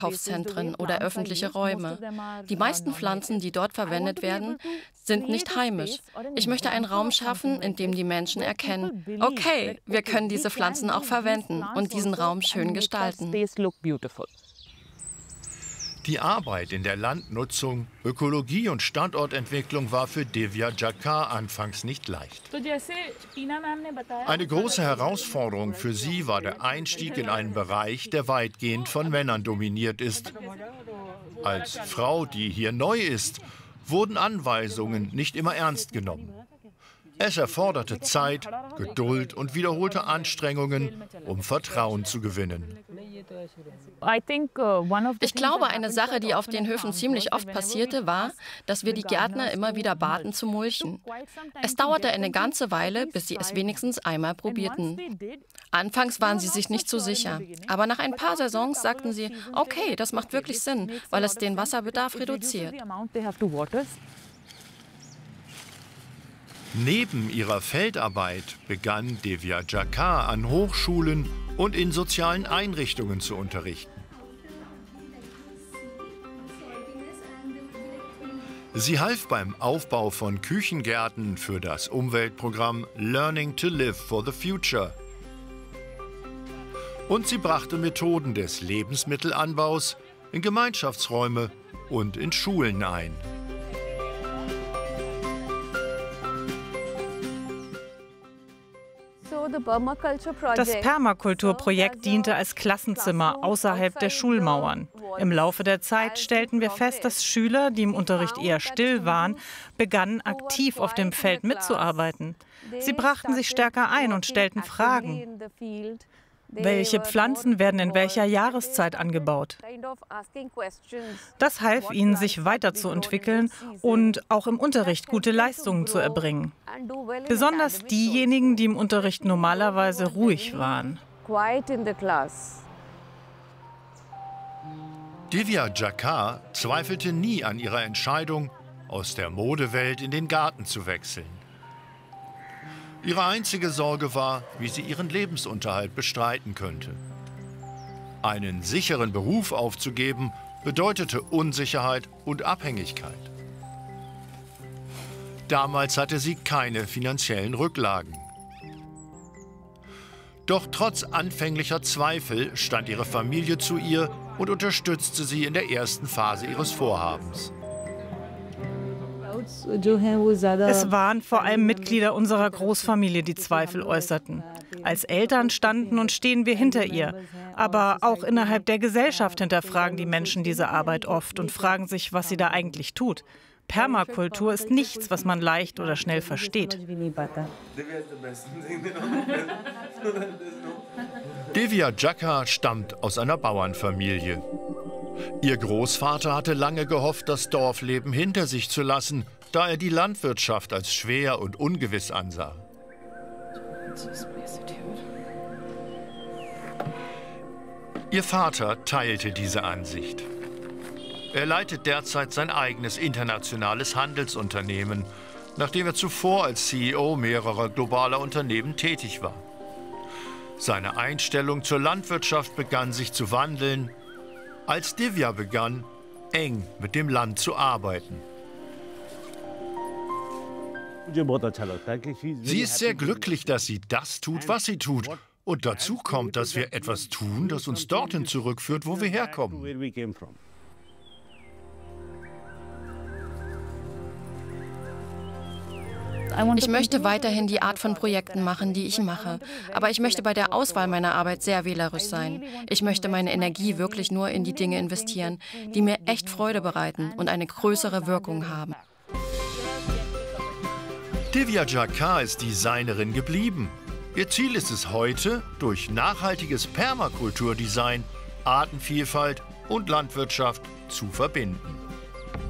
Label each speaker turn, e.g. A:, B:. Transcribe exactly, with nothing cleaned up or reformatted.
A: Einkaufszentren oder öffentliche Räume. Die meisten Pflanzen, die dort verwendet werden, sind nicht heimisch. Ich möchte einen Raum schaffen, in dem die Menschen erkennen, okay, wir können diese Pflanzen auch verwenden und diesen Raum schön gestalten.
B: Die Arbeit in der Landnutzung, Ökologie und Standortentwicklung war für Divya Jackar anfangs nicht leicht. Eine große Herausforderung für sie war der Einstieg in einen Bereich, der weitgehend von Männern dominiert ist. Als Frau, die hier neu ist, wurden Anweisungen nicht immer ernst genommen. Es erforderte Zeit, Geduld und wiederholte Anstrengungen, um Vertrauen zu gewinnen.
A: Ich glaube, eine Sache, die auf den Höfen ziemlich oft passierte, war, dass wir die Gärtner immer wieder baten zu mulchen. Es dauerte eine ganze Weile, bis sie es wenigstens einmal probierten. Anfangs waren sie sich nicht so sicher, aber nach ein paar Saisons sagten sie, okay, das macht wirklich Sinn, weil es den Wasserbedarf reduziert.
B: Neben ihrer Feldarbeit begann Divya Jackar an Hochschulen und in sozialen Einrichtungen zu unterrichten. Sie half beim Aufbau von Küchengärten für das Umweltprogramm Learning to Live for the Future. Und sie brachte Methoden des Lebensmittelanbaus in Gemeinschaftsräume und in Schulen ein.
C: Das Permakulturprojekt diente als Klassenzimmer außerhalb der Schulmauern. Im Laufe der Zeit stellten wir fest, dass Schüler, die im Unterricht eher still waren, begannen aktiv auf dem Feld mitzuarbeiten. Sie brachten sich stärker ein und stellten Fragen. Welche Pflanzen werden in welcher Jahreszeit angebaut? Das half ihnen, sich weiterzuentwickeln und auch im Unterricht gute Leistungen zu erbringen. Besonders diejenigen, die im Unterricht normalerweise ruhig waren.
B: Divya Jackar zweifelte nie an ihrer Entscheidung, aus der Modewelt in den Garten zu wechseln. Ihre einzige Sorge war, wie sie ihren Lebensunterhalt bestreiten könnte. Einen sicheren Beruf aufzugeben, bedeutete Unsicherheit und Abhängigkeit. Damals hatte sie keine finanziellen Rücklagen. Doch trotz anfänglicher Zweifel stand ihre Familie zu ihr und unterstützte sie in der ersten Phase ihres Vorhabens.
C: Es waren vor allem Mitglieder unserer Großfamilie, die Zweifel äußerten. Als Eltern standen und stehen wir hinter ihr. Aber auch innerhalb der Gesellschaft hinterfragen die Menschen diese Arbeit oft und fragen sich, was sie da eigentlich tut. Permakultur ist nichts, was man leicht oder schnell versteht.
B: Divya Jackar stammt aus einer Bauernfamilie. Ihr Großvater hatte lange gehofft, das Dorfleben hinter sich zu lassen, da er die Landwirtschaft als schwer und ungewiss ansah. Ihr Vater teilte diese Ansicht. Er leitet derzeit sein eigenes internationales Handelsunternehmen, nachdem er zuvor als C E O mehrerer globaler Unternehmen tätig war. Seine Einstellung zur Landwirtschaft begann sich zu wandeln, als Divya begann, eng mit dem Land zu arbeiten. Sie ist sehr glücklich, dass sie das tut, was sie tut. Und dazu kommt, dass wir etwas tun, das uns dorthin zurückführt, wo wir herkommen.
A: Ich möchte weiterhin die Art von Projekten machen, die ich mache. Aber ich möchte bei der Auswahl meiner Arbeit sehr wählerisch sein. Ich möchte meine Energie wirklich nur in die Dinge investieren, die mir echt Freude bereiten und eine größere Wirkung haben.
B: Divya Jackar ist Designerin geblieben. Ihr Ziel ist es heute, durch nachhaltiges Permakulturdesign Artenvielfalt und Landwirtschaft zu verbinden.